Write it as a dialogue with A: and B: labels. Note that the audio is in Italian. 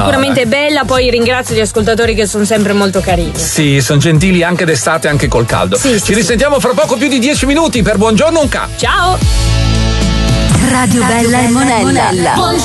A: sicuramente bella, poi ringrazio gli ascoltatori che sono sempre molto carini.
B: Sì, sono gentili anche d'estate, anche col caldo. Ci risentiamo fra poco più di 10 minuti per Buongiorno Unca.
A: Ciao!
C: Radio Bella e Monella.